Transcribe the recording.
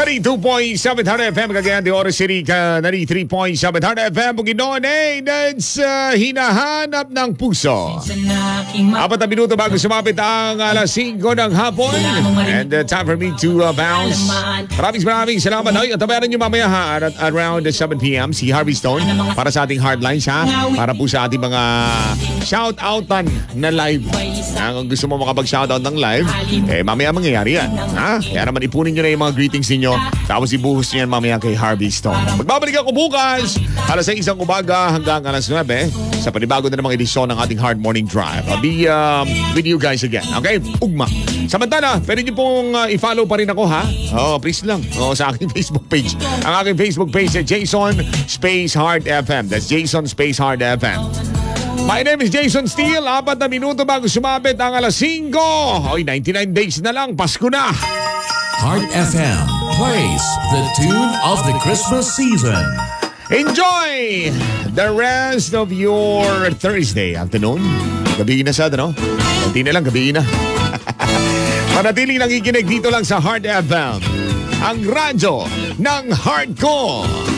92.7 Heart FM, Cagayan de Oro City, 93.7 Heart FM, Bukidnon, that's hinahanap ng puso. 4 na minuto bago sumapit ang alas 5 ng hapon. And time for me to bounce. Maraming salamat. At tabayaran nyo mamaya at around 7 p.m. si Harvey Stone para sa ating hardlines ha. Para po sa ating mga shout-outan na live. Kung gusto mo makapag-shoutout ng live, mamaya mangyayari yan. Ha? Kaya naman ipunin nyo na yung mga greetings ninyo. Tapos ibuhos nyo yan mamaya kay Harvey Stone. Magbabalik ako bukas alas 6 ng umaga hanggang alas 9 sa panibago na namang edisyon ng ating Hard Morning Drive. I'll be with you guys again. Okay? Ugma. Samantala, pwede nyo pong i-follow pa rin ako ha. Please lang. Sa aking Facebook page. Ang aking Facebook page ay Jason Space Hard FM. That's Jason Space Hard FM. My name is Jason Steele. 4 na minuto bago sumapit ang alas 5. 99 days na lang. Pasko na. Heart FM plays the tune of the Christmas season. Enjoy the rest of your Thursday afternoon. Gabi na sa no? Kunti na lang, gabi na. Manatiling nakikinig dito lang sa Heart FM. Ang radyo ng heart ko.